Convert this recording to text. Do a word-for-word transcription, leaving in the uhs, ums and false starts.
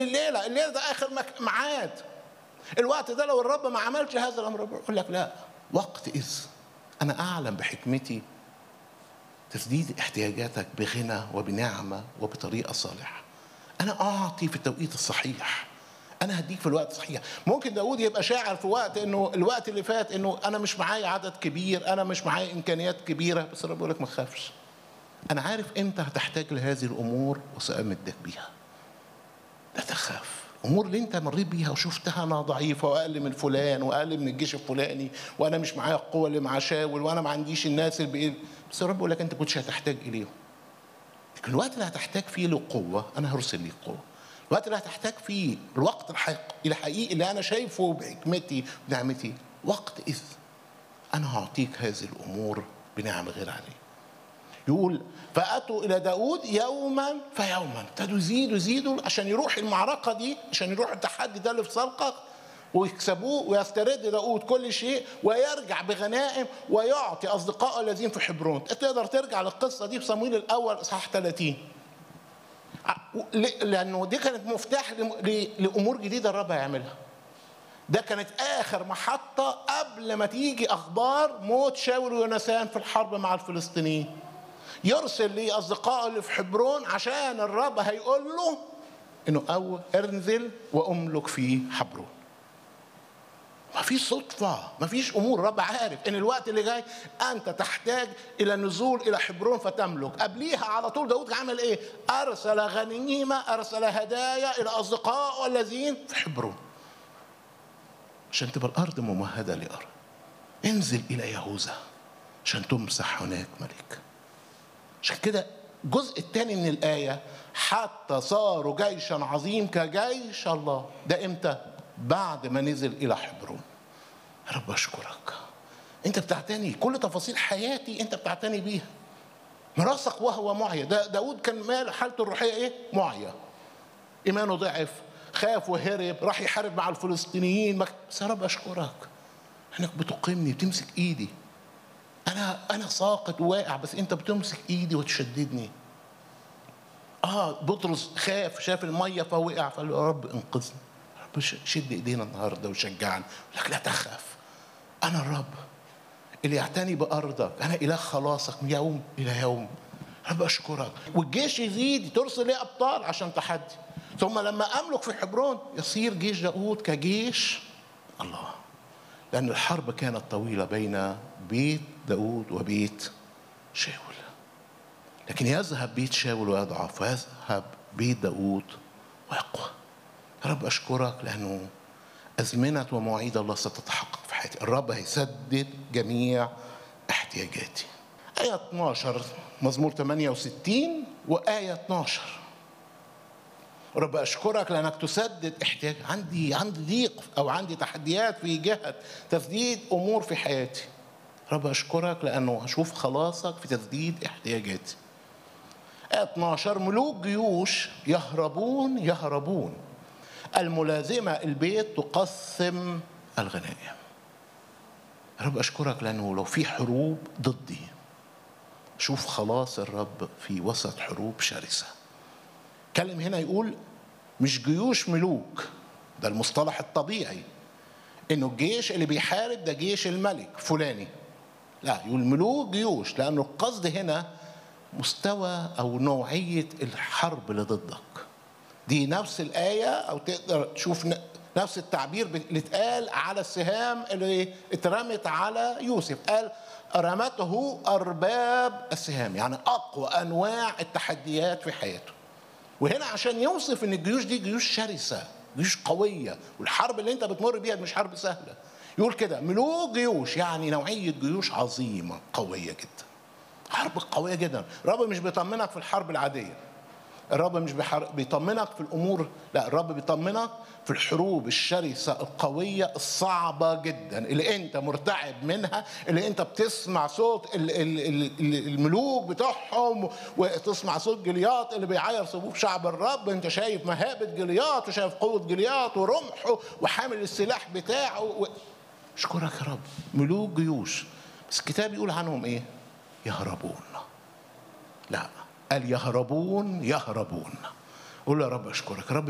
الليلة الليلة ده آخر ميعاد. الوقت ده لو الرب ما عملش هذا الأمر يقول لك لا، وقت إذ أنا أعلم بحكمتي تسديد احتياجاتك بغنى وبنعمة وبطريقة صالحة. أنا أعطي في التوقيت الصحيح، أنا هديك في الوقت الصحيح. ممكن داود يبقى شاعر في وقت إنه الوقت اللي فات إنه أنا مش معايا عدد كبير، أنا مش معايا إمكانيات كبيرة، بس الرب يقول لك ما تخافش، أنا عارف إمتى هتحتاج لهذه الأمور وسأمدك بيها. لا تخاف. امور اللي انت مريت بيها وشفتها انا ضعيفه واقل من فلان واقل من الجيش الفلاني وانا مش معايا القوه اللي مع شاول وانا ما عنديش الناس اللي بإيه. بس الرب يقول لك انت كنتش هتحتاج اليهم، لكن الوقت اللي هتحتاج فيه له قوه انا هرسل ليك قوه. الوقت اللي هتحتاج فيه الوقت الحقيقي الحقيقي اللي انا شايفه بحكمتي ونعمتي، وقت اذ انا هعطيك هذه الامور بنعم غير عليه. يقول فأتوا إلى داود يوما فيوما، ابتدوا يزيدوا يزيدوا عشان يروح المعركة دي، عشان يروح التحدي ده اللي في سلقة ويكسبوه ويسترد داود كل شيء ويرجع بغنائم ويعطي أصدقائه الذين في حبرون. تقدر ترجع للقصة دي في صمويل الأول إصحاح ثلاثين، لأنه دي كانت مفتاح لأمور جديدة الرب هيعملها. ده كانت آخر محطة قبل ما تيجي أخبار موت شاول ويونسان في الحرب مع الفلسطينيين. يرسل لي أصدقائه اللي في حبرون عشان الرب هيقول له إنه أو انزل وأملك في حبرون. ما فيش صدفة، ما فيش أمور. الرب عارف إن الوقت اللي جاي أنت تحتاج إلى النزول إلى حبرون فتملك. قبليها على طول داود عمل إيه؟ أرسل غنيمة، أرسل هدايا إلى أصدقائه الذين في حبرون عشان تبقى الأرض ممهدة لأرض. انزل إلى يهوذا عشان تمسح هناك ملك. عشان كده الجزء الثاني من الآية حتى صاروا جيشا عظيم كجيش الله. ده امتى؟ بعد ما نزل إلى حبرون. يا رب أشكرك، أنت بتعتني كل تفاصيل حياتي، أنت بتعتني بيها. مراسك وهو معيا. ده داود كان مال حالته الروحية إيه؟ معيا. إيمانه ضعف، خاف وهرب، راح يحارب مع الفلسطينيين. بس يا رب أشكرك أنك بتقيمني، بتمسك إيدي. أنا أنا ساقط وواقع بس أنت بتمسك إيدي وتشددني. آه بطرس خاف، شاف المية فوقع، فقال له يا رب انقذني. رب شد إيدينا النهارده وشجعني. لك لا تخاف، أنا الرب اللي يعتني بأرضك، أنا إله خلاصك من يوم إلى يوم. رب أشكرك. والجيش يزيد، ترسل لي أبطال عشان تحدي. ثم لما أملك في حبرون يصير جيش داود كجيش الله، لأن الحرب كانت طويلة بين بيت داود وبيت شاول. لكن يذهب بيت شاول ويضعف ويذهب بيت داود ويقوى. يا رب أشكرك لأنه أزمنة ومواعيد الله ستتحقق في حياتي. الرب هيسدد جميع احتياجاتي. آية اثناشر مزمور ثمانية وستين وآية اثناشر. رب أشكرك لأنك تسدد احتياج. عندي عندي ضيق أو عندي تحديات في جهة تسديد أمور في حياتي. رب أشكرك لأنه هشوف خلاصك في تسديد احتياجاتي. آية اثناشر ملوك جيوش يهربون يهربون، الملازمة البيت تقسم الغنائم. رب أشكرك لأنه لو في حروب ضدي شوف خلاص الرب في وسط حروب شرسة. كلم هنا يقول مش جيوش ملوك، ده المصطلح الطبيعي انه الجيش اللي بيحارب ده جيش الملك فلاني. لا، يقول ملوك جيوش، لانه القصد هنا مستوى او نوعية الحرب اللي ضدك. دي نفس الآية او تقدر تشوف نفس التعبير اللي اتقال على السهام اللي اترمت على يوسف. قال رمته أرباب السهام، يعني أقوى أنواع التحديات في حياته. وهنا عشان يوصف ان الجيوش دي جيوش شرسة، جيوش قوية، والحرب اللي انت بتمر بيها مش حرب سهلة. يقول كده ملوك جيوش، يعني نوعية جيوش عظيمة قوية جدا، حرب قوية جدا. الرب مش بيطمنك في الحرب العادية، الرب مش بيطمنك في الأمور، لا، الرب بيطمنك في الحروب الشرسة القوية الصعبة جدا اللي انت مرتعب منها، اللي انت بتسمع صوت الملوك بتوعهم وتسمع صوت جليات اللي بيعير صفوف شعب الرب. انت شايف مهابة جليات وشايف قوة جليات ورمحه وحامل السلاح بتاعه و... اشكرك يا رب. ملوك جيوش، بس الكتاب يقول عنهم ايه؟ يهربون. لا، قال يهربون يهربون. قول يا رب اشكرك. رب